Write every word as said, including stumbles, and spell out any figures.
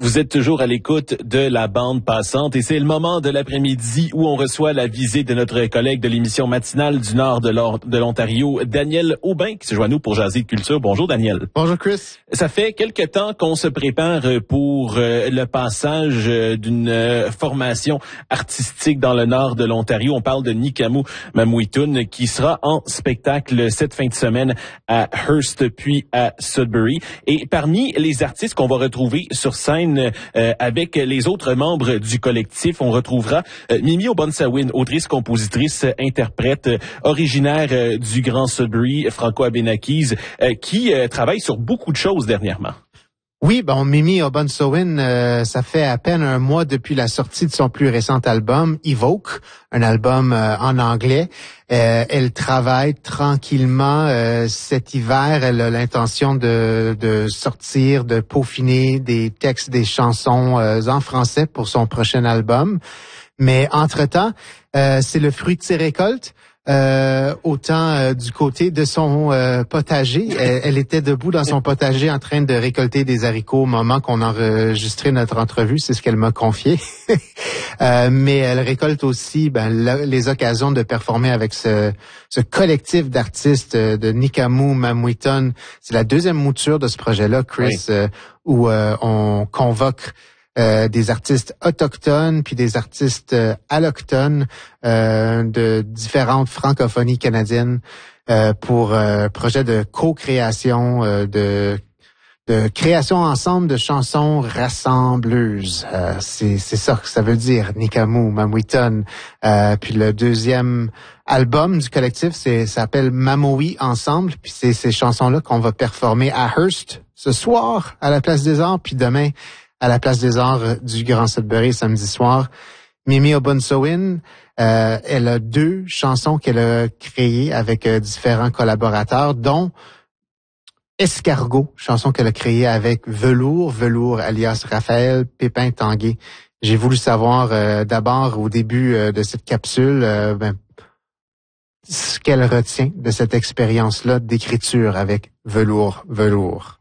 Vous êtes toujours à l'écoute de la bande passante et c'est le moment de l'après-midi où on reçoit la visite de notre collègue de l'émission matinale du Nord de l'Ontario, Daniel Aubin, qui se joint à nous pour jaser de culture. Bonjour Daniel. Bonjour Chris. Ça fait quelque temps qu'on se prépare pour euh, le passage euh, d'une euh, formation artistique dans le Nord de l'Ontario. On parle de Nikamu Mamuitun qui sera en spectacle cette fin de semaine à Hearst puis à Sudbury. Et parmi les artistes qu'on va retrouver sur scène euh, avec les autres membres du collectif, on retrouvera euh, Mimi Obonsawin, autrice, compositrice, interprète, euh, originaire euh, du Grand Sudbury, franco-abénaquise, euh, qui euh, travaille sur beaucoup de choses dernièrement. Oui, bon, Mimi Obonsawin, euh, ça fait à peine un mois depuis la sortie de son plus récent album, Evoke, un album euh, en anglais. Euh, elle travaille tranquillement euh, cet hiver. Elle a l'intention de, de sortir, de peaufiner des textes, des chansons euh, en français pour son prochain album. Mais entre-temps, euh, c'est le fruit de ses récoltes. Euh, autant euh, du côté de son euh, potager. Elle, elle était debout dans son potager en train de récolter des haricots au moment qu'on enregistrait notre entrevue, c'est ce qu'elle m'a confié. euh, mais elle récolte aussi ben, la, les occasions de performer avec ce, ce collectif d'artistes euh, de Nikamu Mamuitun. C'est la deuxième mouture de ce projet-là, Chris, oui. euh, où euh, on convoque Euh, des artistes autochtones puis des artistes euh, allochtones euh, de différentes francophonies canadiennes euh, pour un euh, projet de co-création, euh, de, de création ensemble de chansons rassembleuses. Euh, c'est, c'est ça que ça veut dire, Nikamu Mamuitun. Euh, puis le deuxième album du collectif, c'est ça s'appelle Mamoui Ensemble. Puis c'est ces chansons-là qu'on va performer à Hearst ce soir à la Place des Arts, puis demain à la Place des Arts du Grand Sudbury samedi soir. Mimi Obonsawin, euh, elle a deux chansons qu'elle a créées avec euh, différents collaborateurs, dont Escargot, chanson qu'elle a créée avec Velours, Velours alias Raphaël Pépin Tanguay. J'ai voulu savoir euh, d'abord au début euh, de cette capsule euh, ben, ce qu'elle retient de cette expérience-là d'écriture avec Velours, Velours.